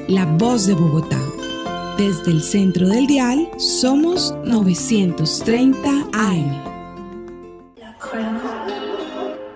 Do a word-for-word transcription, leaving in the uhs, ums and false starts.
la voz de Bogotá. Desde el centro del dial somos novecientos treinta A M.